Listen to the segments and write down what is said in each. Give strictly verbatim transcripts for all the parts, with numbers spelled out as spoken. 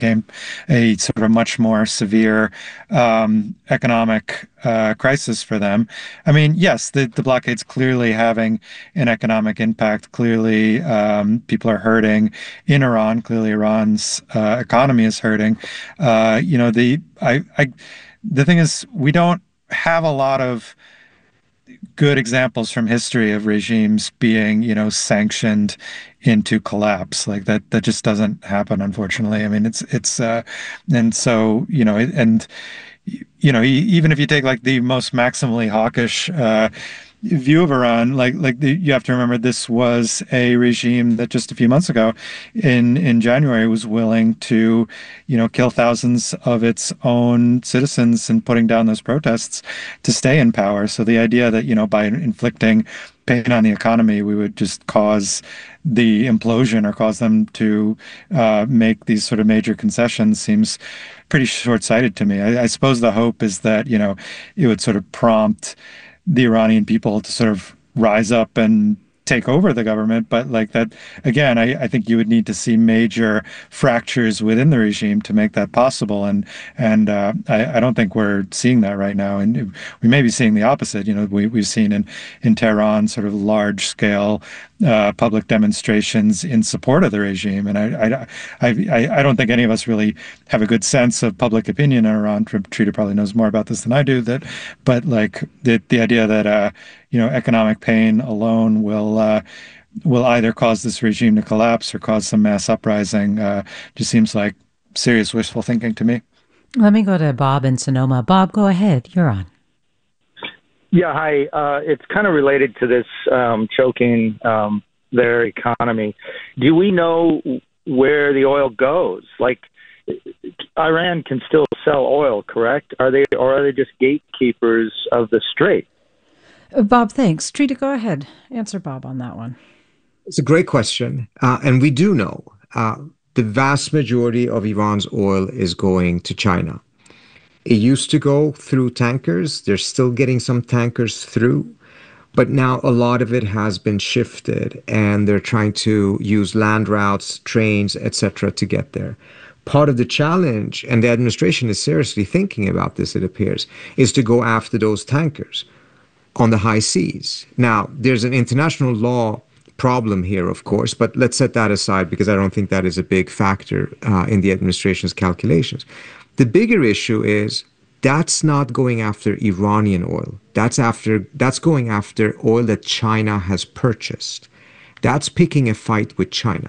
became a sort of a much more severe um, economic uh, crisis for them. I mean, yes, the, the blockade's clearly having an economic impact. Clearly, um, people are hurting in Iran. Clearly, Iran's uh, economy is hurting. Uh, you know, the I, I the thing is, we don't have a lot of good examples from history of regimes being, you know, sanctioned into collapse. Like that, that just doesn't happen, unfortunately. I mean, it's, it's, uh, and so, you know, and, you know, e- even if you take like the most maximally hawkish, uh, view of Iran, like like the, you have to remember this was a regime that just a few months ago, in in January, was willing to, you know, kill thousands of its own citizens and putting down those protests to stay in power. So the idea that, you know, by inflicting pain on the economy, we would just cause the implosion or cause them to uh, make these sort of major concessions seems pretty short-sighted to me. I, I suppose the hope is that, you know, it would sort of prompt the Iranian people to sort of rise up and take over the government. But like that, again, I, I think you would need to see major fractures within the regime to make that possible. And and uh, I, I don't think we're seeing that right now. And we may be seeing the opposite. You know, we, we've seen in, in Tehran sort of large scale uh, public demonstrations in support of the regime. And I, I, I, I don't think any of us really have a good sense of public opinion in Iran. Trita probably knows more about this than I do. That, but like the the idea that uh, you know, economic pain alone will uh, will either cause this regime to collapse or cause some mass uprising uh, just seems like serious wishful thinking to me. Let me go to Bob in Sonoma. Bob, go ahead. You're on. Yeah, hi. Uh, it's kind of related to this um, choking um, their economy. Do we know where the oil goes? Like, Iran can still sell oil, correct? Are they, or are they just gatekeepers of the strait? Uh, Bob, thanks. Trita, go ahead. Answer Bob on that one. It's a great question. Uh, and we do know uh, the vast majority of Iran's oil is going to China. It used to go through tankers. They're still getting some tankers through. But now a lot of it has been shifted, and they're trying to use land routes, trains, et cetera to get there. Part of the challenge, and the administration is seriously thinking about this, it appears, is to go after those tankers on the high seas. Now, there's an international law problem here, of course, but let's set that aside because I don't think that is a big factor uh, in the administration's calculations. The bigger issue is that's not going after Iranian oil. That's after that's going after oil that China has purchased. That's picking a fight with China.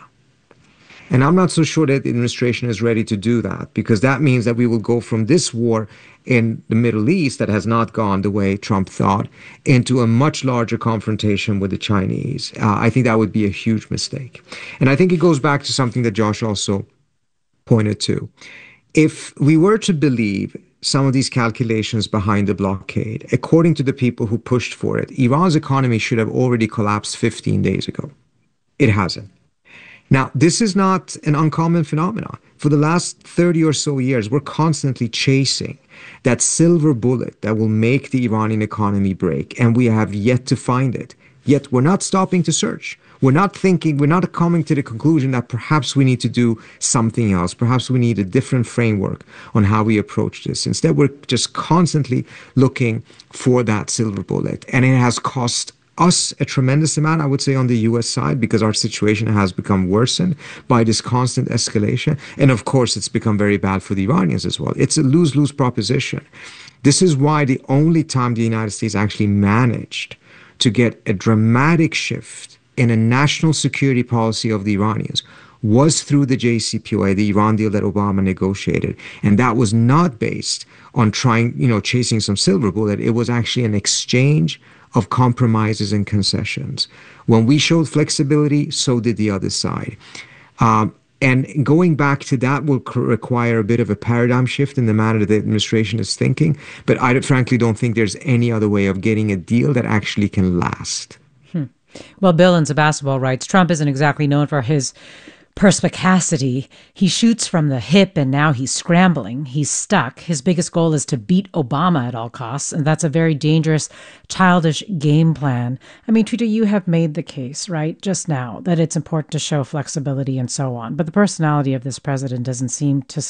And I'm not so sure that the administration is ready to do that, because that means that we will go from this war in the Middle East that has not gone the way Trump thought into a much larger confrontation with the Chinese. Uh, I think that would be a huge mistake. And I think it goes back to something that Josh also pointed to. If we were to believe some of these calculations behind the blockade, according to the people who pushed for it, Iran's economy should have already collapsed fifteen days ago. It hasn't. Now, this is not an uncommon phenomenon. For the last thirty or so years, we're constantly chasing that silver bullet that will make the Iranian economy break, and we have yet to find it. Yet we're not stopping to search. We're not thinking, we're not coming to the conclusion that perhaps we need to do something else. Perhaps we need a different framework on how we approach this. Instead, we're just constantly looking for that silver bullet. And it has cost us a tremendous amount, I would say, on the U S side, because our situation has become worsened by this constant escalation. And of course, it's become very bad for the Iranians as well. It's a lose-lose proposition. This is why the only time the United States actually managed to get a dramatic shift in a national security policy of the Iranians was through the J C P O A, the Iran deal that Obama negotiated. And that was not based on trying, you know, chasing some silver bullet. It was actually an exchange of compromises and concessions. When we showed flexibility, so did the other side. Um, and going back to that will require a bit of a paradigm shift in the manner that the administration is thinking. But I frankly don't think there's any other way of getting a deal that actually can last. Hmm. Well, Bill in Sebastopol writes, Trump isn't exactly known for his perspicacity. He shoots from the hip and now he's scrambling. He's stuck. His biggest goal is to beat Obama at all costs. And that's a very dangerous, childish game plan. I mean, Trita, you have made the case, right, just now, that it's important to show flexibility and so on. But the personality of this president doesn't seem to